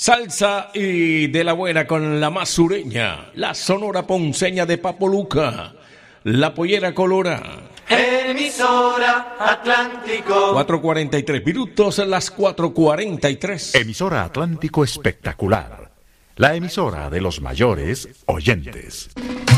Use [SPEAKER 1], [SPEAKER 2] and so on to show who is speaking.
[SPEAKER 1] Salsa y de la buena con la más sureña, la sonora ponceña de Papo Luca, la pollera colora.
[SPEAKER 2] Emisora Atlántico.
[SPEAKER 1] 4:43 minutos, las 4:43.
[SPEAKER 3] Emisora Atlántico Espectacular, la emisora de los mayores oyentes.